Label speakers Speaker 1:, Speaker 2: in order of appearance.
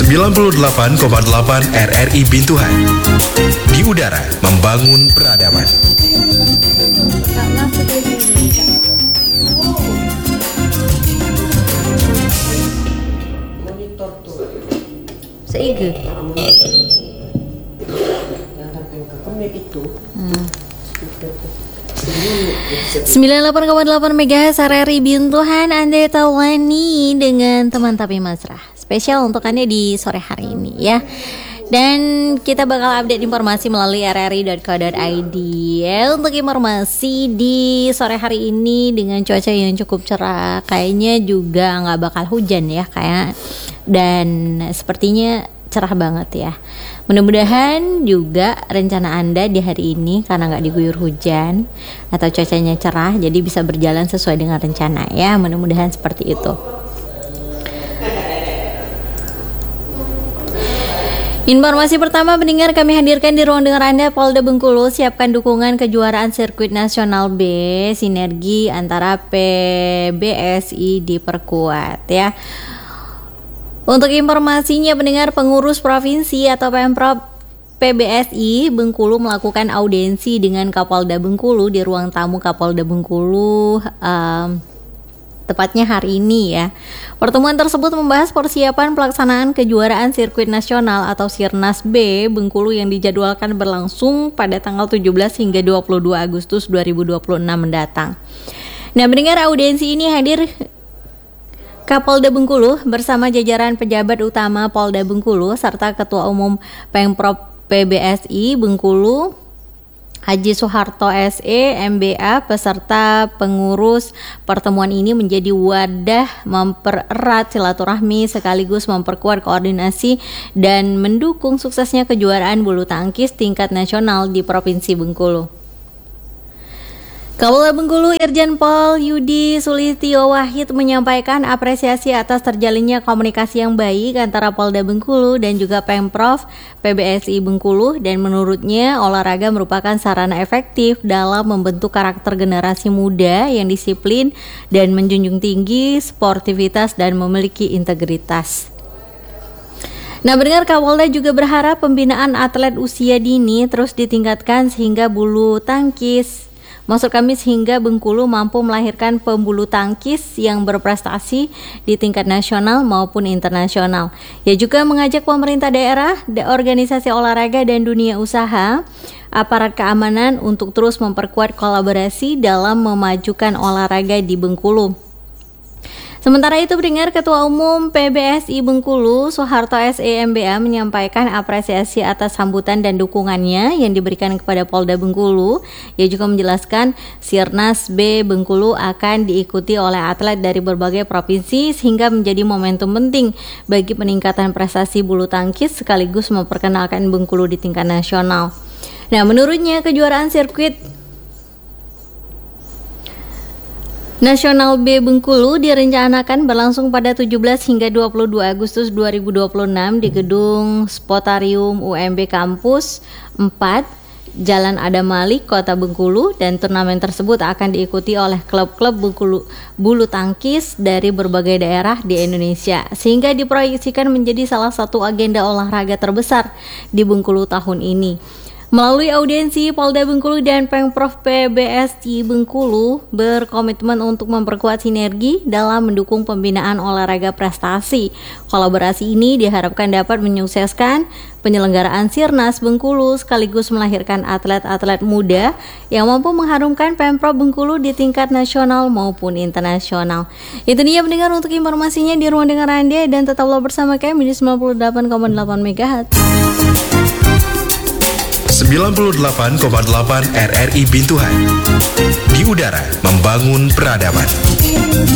Speaker 1: 98,8 RRI Bintuhan. Di udara membangun peradaban.
Speaker 2: Seiga.
Speaker 3: Itu.
Speaker 2: 98,8 MHz RRI Bintuhan, Anda tawani dengan teman tapi mesra. Spesial untuk Anda di sore hari ini ya. Dan kita bakal update informasi melalui rri.co.id ya. Untuk informasi di sore hari ini dengan cuaca yang cukup cerah, kayaknya juga nggak bakal hujan ya kayak. Dan sepertinya cerah banget ya. Mudah-mudahan juga rencana Anda di hari ini karena nggak diguyur hujan atau cuacanya cerah, jadi bisa berjalan sesuai dengan rencana ya. Mudah-mudahan seperti itu. Informasi pertama pendengar kami hadirkan di ruang dengar Anda. Polda Bengkulu siapkan dukungan kejuaraan sirkuit nasional B. Sinergi antara PBSI diperkuat ya. Untuk informasinya pendengar, pengurus provinsi atau Pemprov PBSI Bengkulu melakukan audiensi dengan Kapolda Bengkulu di ruang tamu Kapolda Bengkulu tepatnya hari ini ya. Pertemuan tersebut membahas persiapan pelaksanaan kejuaraan sirkuit nasional atau Sirnas B Bengkulu yang dijadwalkan berlangsung pada tanggal 17 hingga 22 Agustus 2026 mendatang. Nah, pendengar, audiensi ini hadir Kapolda Bengkulu bersama jajaran pejabat utama Polda Bengkulu serta Ketua Umum Pemprov PBSI Bengkulu Haji Soeharto SE MBA peserta pengurus. Pertemuan ini menjadi wadah mempererat silaturahmi sekaligus memperkuat koordinasi dan mendukung suksesnya kejuaraan bulu tangkis tingkat nasional di Provinsi Bengkulu. Kapolda Bengkulu Irjen Pol Yudi Sulistyo Wahid menyampaikan apresiasi atas terjalinnya komunikasi yang baik antara Polda Bengkulu dan juga Pemprov PBSI Bengkulu, dan menurutnya olahraga merupakan sarana efektif dalam membentuk karakter generasi muda yang disiplin dan menjunjung tinggi sportivitas dan memiliki integritas. Nah, pendengar, Kapolda juga berharap pembinaan atlet usia dini terus ditingkatkan sehingga Bengkulu mampu melahirkan pembulu tangkis yang berprestasi di tingkat nasional maupun internasional. Ia juga mengajak pemerintah daerah, organisasi olahraga dan dunia usaha, aparat keamanan untuk terus memperkuat kolaborasi dalam memajukan olahraga di Bengkulu. Sementara itu, pendengar, Ketua Umum PBSI Bengkulu Soeharto SE MBA menyampaikan apresiasi atas sambutan dan dukungannya yang diberikan kepada Polda Bengkulu. Ia juga menjelaskan Sirnas B Bengkulu akan diikuti oleh atlet dari berbagai provinsi sehingga menjadi momentum penting bagi peningkatan prestasi bulu tangkis sekaligus memperkenalkan Bengkulu di tingkat nasional. Nah, menurutnya kejuaraan sirkuit Nasional B Bengkulu direncanakan berlangsung pada 17 hingga 22 Agustus 2026 di Gedung Spotarium UMB Kampus 4, Jalan Adam Malik, Kota Bengkulu, dan turnamen tersebut akan diikuti oleh klub-klub bulu tangkis dari berbagai daerah di Indonesia, sehingga diproyeksikan menjadi salah satu agenda olahraga terbesar di Bengkulu tahun ini. Melalui audiensi, Polda Bengkulu dan Pemprov PBSI Bengkulu berkomitmen untuk memperkuat sinergi dalam mendukung pembinaan olahraga prestasi. Kolaborasi ini diharapkan dapat menyukseskan penyelenggaraan Sirnas Bengkulu sekaligus melahirkan atlet-atlet muda yang mampu mengharumkan Pemprov Bengkulu di tingkat nasional maupun internasional. Itu dia pendengar untuk informasinya di ruang dengar Anda, dan tetaplah bersama kami di 98,8 MHz.
Speaker 1: 98,8 RRI Bintuhan. Di udara membangun peradaban.